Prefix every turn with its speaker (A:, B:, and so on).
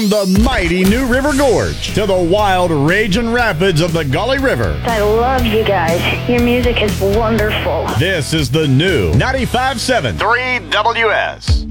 A: The mighty New River Gorge to the wild raging rapids of the Gauley River.
B: I love you guys. Your music is wonderful.
A: This is the new 95.7 3WS.